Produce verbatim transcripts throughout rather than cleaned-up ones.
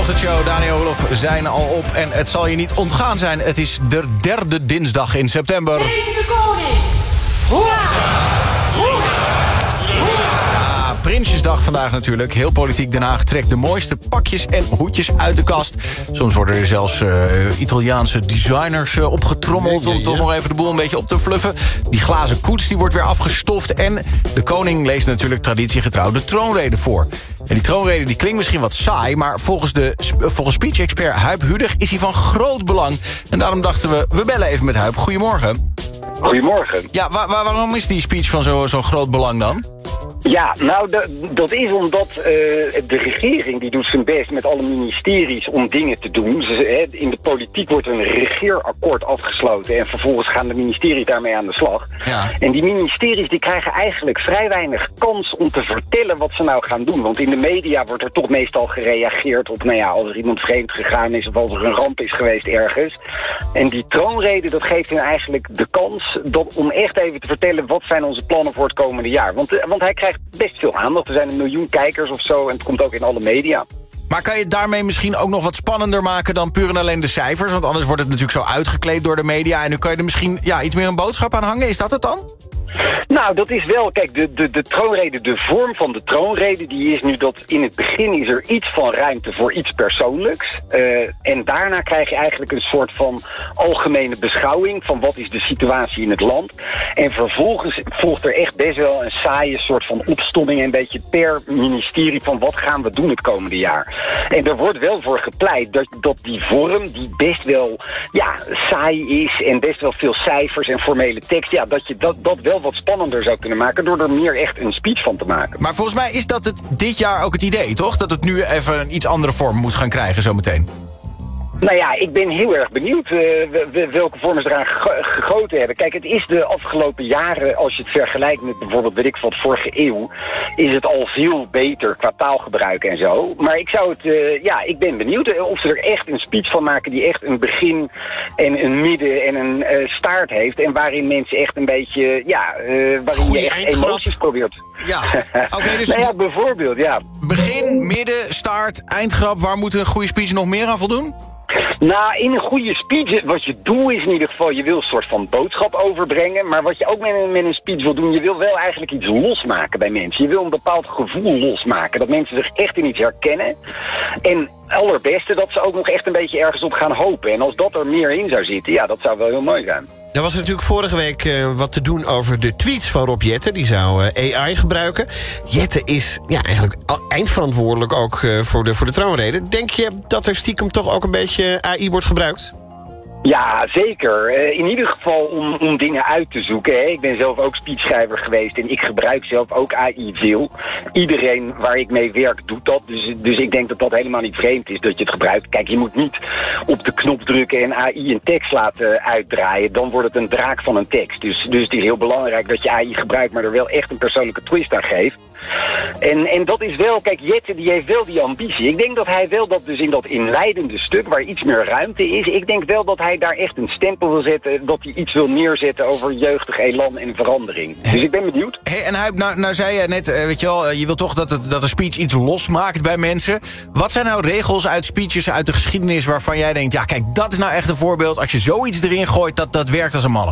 ochtendshow, Daniel Olof zijn al op. En het zal je niet ontgaan zijn, het is de derde dinsdag in september. Deze de koning! Hoera! Ja, Prinsjesdag vandaag natuurlijk. Heel politiek Den Haag trekt de mooiste pakjes en hoedjes uit de kast. Soms worden er zelfs uh, Italiaanse designers uh, opgetrommeld... om toch nog even de boel een beetje op te fluffen. Die glazen koets die wordt weer afgestoft. En de koning leest natuurlijk traditiegetrouw de troonrede voor. En die troonrede die klinkt misschien wat saai... maar volgens, de, volgens speech-expert Huib Hudig is hij van groot belang. En daarom dachten we, we bellen even met Huib. Goedemorgen. Goedemorgen. Ja, wa wa waarom is die speech van zo'n zo groot belang dan? Ja, nou, de, dat is omdat uh, de regering die doet zijn best met alle ministeries om dingen te doen. Dus, he, in de politiek wordt een regeerakkoord afgesloten en vervolgens gaan de ministeries daarmee aan de slag. Ja. En die ministeries die krijgen eigenlijk vrij weinig kans om te vertellen wat ze nou gaan doen. Want in de media wordt er toch meestal gereageerd op, nou ja, als er iemand vreemd gegaan is of als er een ramp is geweest ergens. En die troonrede, dat geeft hen eigenlijk de kans dat, om echt even te vertellen wat zijn onze plannen voor het komende jaar. Want, uh, want hij krijgt best veel aandacht. Er zijn een miljoen kijkers of zo en het komt ook in alle media. Maar kan je daarmee misschien ook nog wat spannender maken dan puur en alleen de cijfers? Want anders wordt het natuurlijk zo uitgekleed door de media... en nu kan je er misschien ja, iets meer een boodschap aan hangen. Is dat het dan? Nou, dat is wel, kijk, de, de, de troonrede, de vorm van de troonrede... die is nu dat in het begin is er iets van ruimte voor iets persoonlijks. Uh, en daarna krijg je eigenlijk een soort van algemene beschouwing... van wat is de situatie in het land. En vervolgens volgt er echt best wel een saaie soort van opstomming... een beetje per ministerie van wat gaan we doen het komende jaar. En er wordt wel voor gepleit dat, dat die vorm, die best wel ja, saai is... en best wel veel cijfers en formele tekst... ja, dat je dat, dat wel wat spannender zou kunnen maken... door er meer echt een speech van te maken. Maar volgens mij is dat het dit jaar ook het idee, toch? Dat het nu even een iets andere vorm moet gaan krijgen zometeen. Nou ja, ik ben heel erg benieuwd uh, welke vormen ze eraan gegoten hebben. Kijk, het is de afgelopen jaren, als je het vergelijkt met bijvoorbeeld, weet ik van vorige eeuw, is het al veel beter qua taalgebruik en zo. Maar ik zou het, uh, ja, ik ben benieuwd of ze er echt een speech van maken die echt een begin en een midden en een uh, staart heeft. En waarin mensen echt een beetje, ja, uh, waarin Goeie je echt eindgrap. Emoties probeert. Ja, oké, okay, dus nou ja, bijvoorbeeld, ja. Begin, midden, staart, eindgrap, waar moet een goede speech nog meer aan voldoen? Nou, in een goede speech, wat je doel is in ieder geval, je wil een soort van boodschap overbrengen. Maar wat je ook met een, met een speech wil doen, je wil wel eigenlijk iets losmaken bij mensen. Je wil een bepaald gevoel losmaken, dat mensen zich echt in iets herkennen. En allerbeste dat ze ook nog echt een beetje ergens op gaan hopen. En als dat er meer in zou zitten, ja, dat zou wel heel mooi zijn. Er was natuurlijk vorige week uh, wat te doen over de tweets van Rob Jetten. Die zou uh, A I gebruiken. Jetten is ja, eigenlijk eindverantwoordelijk ook uh, voor, de, voor de troonrede. Denk je dat er stiekem toch ook een beetje A I wordt gebruikt? Ja, zeker. Uh, in ieder geval om, om dingen uit te zoeken. Hè. Ik ben zelf ook speechschrijver geweest en ik gebruik zelf ook A I veel. Iedereen waar ik mee werk doet dat. Dus, dus ik denk dat dat helemaal niet vreemd is dat je het gebruikt. Kijk, je moet niet op de knop drukken en A I een tekst laten uitdraaien. Dan wordt het een draak van een tekst. Dus, dus het is heel belangrijk dat je A I gebruikt, maar er wel echt een persoonlijke twist aan geeft. En, en dat is wel, kijk, Jetten die heeft wel die ambitie. Ik denk dat hij wel dat dus in dat inleidende stuk, waar iets meer ruimte is, ik denk wel dat hij daar echt een stempel wil zetten, dat hij iets wil neerzetten over jeugdig elan en verandering. Dus ik ben benieuwd. Hey, en Huib, nou, nou zei je net, uh, weet je wel, uh, je wil toch dat, het, dat de speech iets losmaakt bij mensen. Wat zijn nou regels uit speeches uit de geschiedenis waarvan jij denkt, ja kijk, dat is nou echt een voorbeeld. Als je zoiets erin gooit, dat, dat werkt als een malle.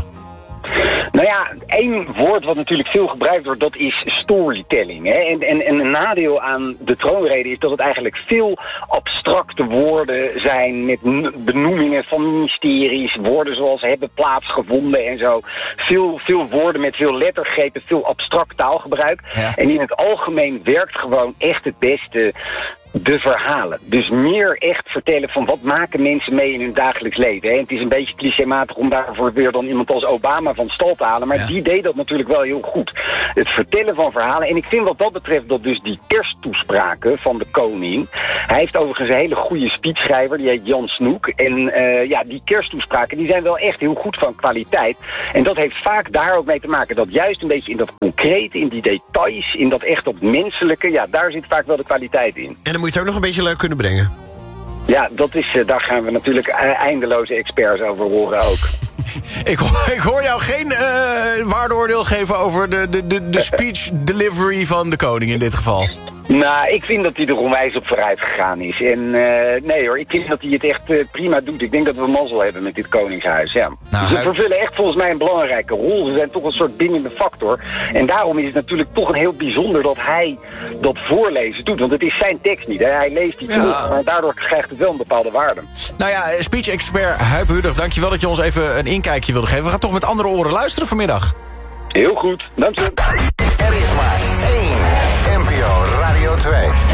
Nou ja, één woord wat natuurlijk veel gebruikt wordt, dat is storytelling. Hè? En, en, en een nadeel aan de troonrede is dat het eigenlijk veel abstracte woorden zijn met benoemingen van ministeries, woorden zoals hebben plaatsgevonden en zo. Veel, veel woorden met veel lettergrepen, veel abstract taalgebruik. Ja. En in het algemeen werkt gewoon echt het beste de verhalen. Dus meer echt vertellen van wat maken mensen mee in hun dagelijks leven. Hè? En het is een beetje clichématig om daarvoor weer dan iemand als Obama van stal te halen. Maar ja, die deed dat natuurlijk wel heel goed. Het vertellen van verhalen. En ik vind wat dat betreft dat dus die kersttoespraken van de koning. Hij heeft overigens een hele goede speechschrijver. Die heet Jan Snoek. En uh, ja, die kersttoespraken die zijn wel echt heel goed van kwaliteit. En dat heeft vaak daar ook mee te maken dat juist een beetje in dat concrete, in die details, in dat echt op menselijke, ja, daar zit vaak wel de kwaliteit in. En dan moet je het ook nog een beetje leuk kunnen brengen. Ja, dat is, uh, daar gaan we natuurlijk uh, eindeloze experts over horen ook. Ik hoor, ik hoor jou geen uh, waardeoordeel geven over de, de, de, de speech delivery van de koning in dit geval. Nou, ik vind dat hij er onwijs op vooruit gegaan is. En uh, nee hoor, ik vind dat hij het echt uh, prima doet. Ik denk dat we mazzel hebben met dit koningshuis, ja. Nou, ze hij... vervullen echt volgens mij een belangrijke rol. Ze zijn toch een soort bindende factor. En daarom is het natuurlijk toch een heel bijzonder dat hij dat voorlezen doet. Want het is zijn tekst niet, hè. Hij leest die terug, ja. Maar daardoor krijgt het wel een bepaalde waarde. Nou ja, speech-expert Huip Huddig, dankjewel dat je ons even een inkijkje wilde geven. We gaan toch met andere oren luisteren vanmiddag. Heel goed, dank je. Er is maar één N P O Radio twee.